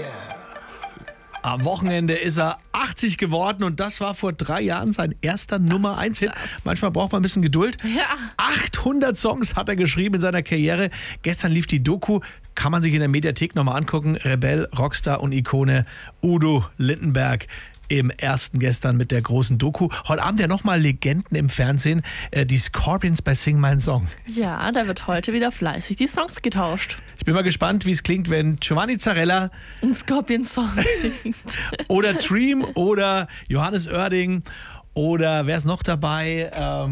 Am Wochenende ist er 80 geworden und das war vor 3 Jahren sein erster Nummer 1 Hit. Manchmal braucht man ein bisschen Geduld. Ja. 800 Songs hat er geschrieben in seiner Karriere. Gestern lief die Doku, kann man sich in der Mediathek nochmal angucken. Rebell, Rockstar und Ikone Udo Lindenberg im ersten gestern mit der großen Doku. Heute Abend ja nochmal Legenden im Fernsehen. Die Scorpions bei Sing My Song. Ja, da wird heute wieder fleißig die Songs getauscht. Ich bin mal gespannt, wie es klingt, wenn Giovanni Zarella Ein Scorpion-Song singt. oder Dream oder Johannes Oerding oder wer ist noch dabei?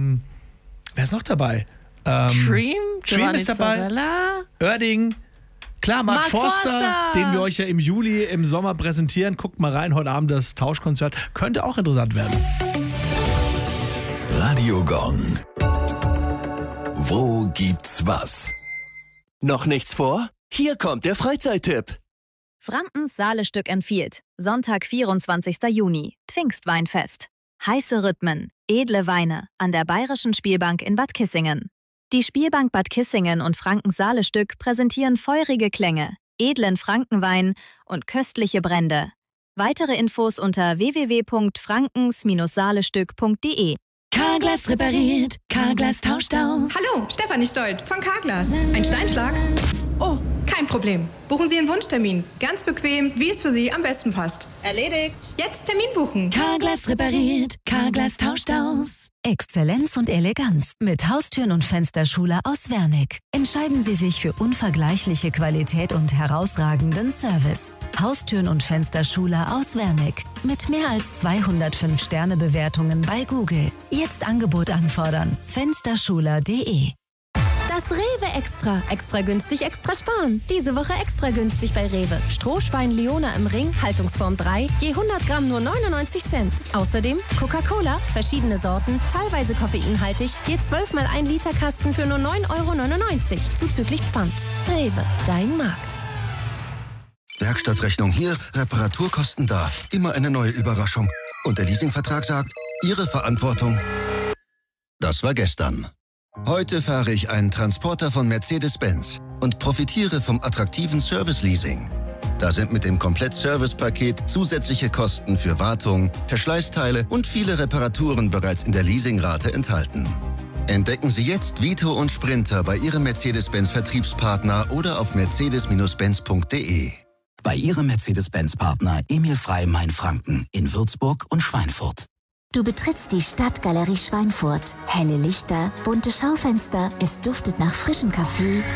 Dream, Giovanni ist dabei. Zarella. Oerding. Klar, Mark Forster, den wir euch ja im Juli, im Sommer präsentieren. Guckt mal rein, heute Abend das Tauschkonzert. Könnte auch interessant werden. Radio Gong. Wo gibt's was? Noch nichts vor? Hier kommt der Freizeittipp. Frankens Saale-Stück empfiehlt. Sonntag, 24. Juni. Pfingstweinfest. Heiße Rhythmen, edle Weine an der Bayerischen Spielbank in Bad Kissingen. Die Spielbank Bad Kissingen und Frankens Saale-Stück präsentieren feurige Klänge, edlen Frankenwein und köstliche Brände. Weitere Infos unter www.frankens-saalestück.de. Carglass repariert, Carglass tauscht aus. Hallo, Stefanie Stolt von Carglass. Ein Steinschlag? Oh, kein Problem. Buchen Sie Ihren Wunschtermin. Ganz bequem, wie es für Sie am besten passt. Erledigt. Jetzt Termin buchen. Carglass repariert, Carglass tauscht aus. Exzellenz und Eleganz mit Haustüren und Fensterschule aus Wernick. Entscheiden Sie sich für unvergleichliche Qualität und herausragenden Service. Haustüren und Fensterschule aus Wernick. Mit mehr als 205 Sternebewertungen bei Google. Jetzt Angebot anfordern. Fensterschuler.de. Das Rewe Extra. Extra günstig, extra sparen. Diese Woche extra günstig bei Rewe. Strohschwein Leona im Ring, Haltungsform 3, je 100 Gramm nur 99 Cent. Außerdem Coca-Cola, verschiedene Sorten, teilweise koffeinhaltig, je 12 mal 1 Liter Kasten für nur 9,99 €, zuzüglich Pfand. Rewe, dein Markt. Werkstattrechnung hier, Reparaturkosten da. Immer eine neue Überraschung. Und der Leasingvertrag sagt, Ihre Verantwortung. Das war gestern. Heute fahre ich einen Transporter von Mercedes-Benz und profitiere vom attraktiven Service-Leasing. Da sind mit dem Komplett-Service-Paket zusätzliche Kosten für Wartung, Verschleißteile und viele Reparaturen bereits in der Leasingrate enthalten. Entdecken Sie jetzt Vito und Sprinter bei Ihrem Mercedes-Benz-Vertriebspartner oder auf mercedes-benz.de. Bei Ihrem Mercedes-Benz-Partner Emil Frey Mainfranken in Würzburg und Schweinfurt. Du betrittst die Stadtgalerie Schweinfurt. Helle Lichter, bunte Schaufenster, es duftet nach frischem Kaffee.